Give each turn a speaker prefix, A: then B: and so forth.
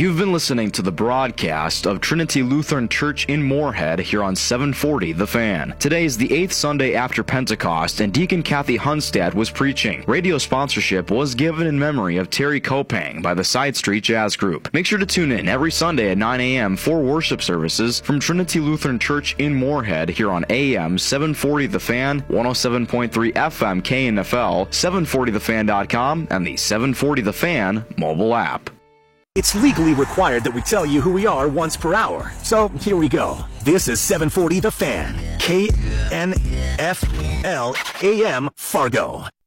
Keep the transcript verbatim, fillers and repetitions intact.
A: You've been listening to the broadcast of Trinity Lutheran Church in Moorhead here on seven forty The Fan. Today is the eighth Sunday after Pentecost, and Deacon Kathy Hunstad was preaching. Radio sponsorship was given in memory of Terry Kopang by the Side Street Jazz Group. Make sure to tune in every Sunday at nine a.m. for worship services from Trinity Lutheran Church in Moorhead here on A M seven forty The Fan, one oh seven point three F M K N F L, seven forty the fan dot com, and the seven forty The Fan mobile app.
B: It's legally required that we tell you who we are once per hour. So here we go. This is seven forty The Fan, K N F L A M Fargo.